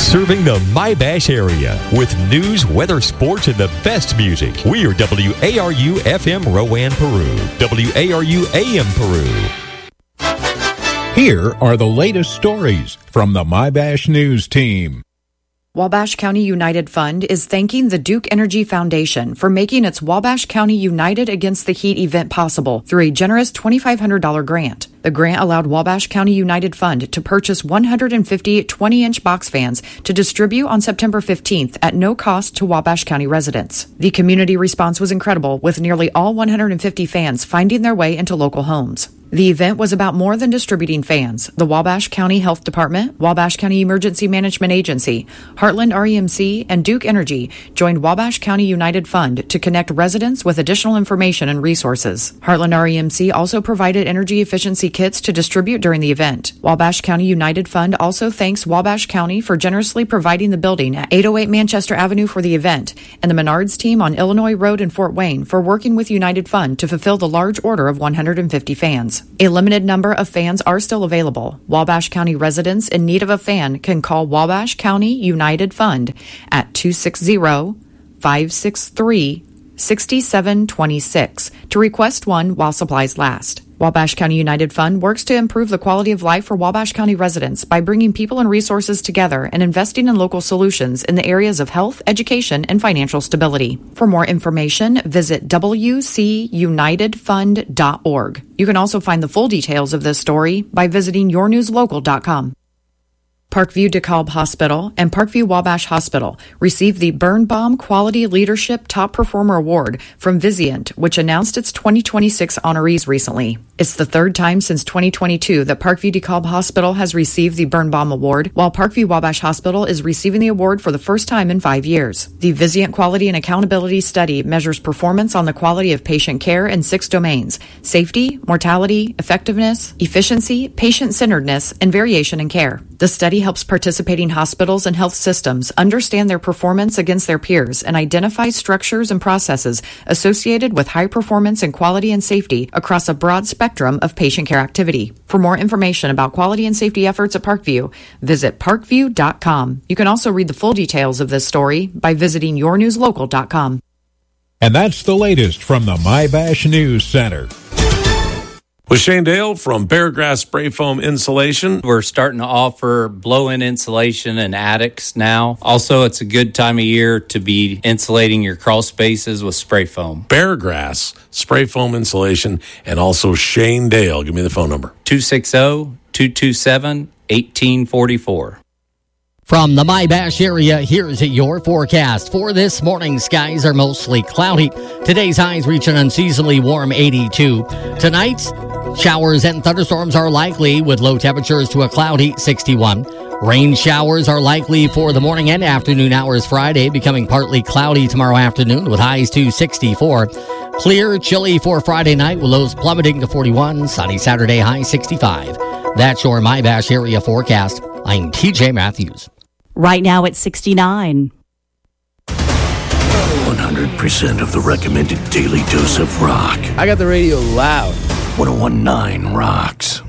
Serving the My-Bash area with news, weather, sports, and the best music. We are WARU FM Rowan, Peru. WARU AM Peru. Here are the latest stories from the My-Bash News team. Wabash County United Fund is thanking the Duke Energy Foundation for making its Wabash County United Against the Heat event possible through a generous $2,500 grant. The grant allowed Wabash County United Fund to purchase 150 20-inch box fans to distribute on September 15th at no cost to Wabash County residents. The community response was incredible, with nearly all 150 fans finding their way into local homes. The event was about more than distributing fans. The Wabash County Health Department, Wabash County Emergency Management Agency, Heartland REMC, and Duke Energy joined Wabash County United Fund to connect residents with additional information and resources. Heartland REMC also provided energy efficiency kits to distribute during the event. Wabash County United Fund also thanks Wabash County for generously providing the building at 808 Manchester Avenue for the event, and the Menards team on Illinois Road in Fort Wayne for working with United Fund to fulfill the large order of 150 fans. A limited number of fans are still available. Wabash County residents in need of a fan can call Wabash County United Fund at 260-563-6726 to request one while supplies last. Wabash County United Fund works to improve the quality of life for Wabash County residents by bringing people and resources together and investing in local solutions in the areas of health, education, and financial stability. For more information, visit wcunitedfund.org. You can also find the full details of this story by visiting yournewslocal.com. Parkview DeKalb Hospital and Parkview Wabash Hospital received the Birnbaum Quality Leadership Top Performer Award from Vizient, which announced its 2026 honorees recently. It's the third time since 2022 that Parkview DeKalb Hospital has received the Birnbaum Award, while Parkview Wabash Hospital is receiving the award for the first time in 5 years. The Vizient Quality and Accountability Study measures performance on the quality of patient care in 6 domains: safety, mortality, effectiveness, efficiency, patient-centeredness, and variation in care. The study helps participating hospitals and health systems understand their performance against their peers and identify structures and processes associated with high performance and quality and safety across a broad spectrum of patient care activity. For more information about quality and safety efforts at Parkview, visit parkview.com. You can also read the full details of this story by visiting yournewslocal.com. And that's the latest from the My-Bash News Center. With Shane Dale from Beargrass Spray Foam Insulation. We're starting to offer blow-in insulation in attics now. Also, it's a good time of year to be insulating your crawl spaces with spray foam. Beargrass Spray Foam Insulation, and also Shane Dale. Give me the phone number. 260-227-1844. From the My-Bash area, here's your forecast. For this morning, skies are mostly cloudy. Today's highs reach an unseasonably warm 82. Tonight, showers and thunderstorms are likely with low temperatures to a cloudy 61. Rain showers are likely for the morning and afternoon hours Friday, becoming partly cloudy tomorrow afternoon with highs to 64. Clear, chilly for Friday night with lows plummeting to 41. Sunny Saturday, high 65. That's your My-Bash area forecast. I'm TJ Matthews. Right now it's 69. 100% of the recommended daily dose of rock. I got the radio loud. 101.9 rocks.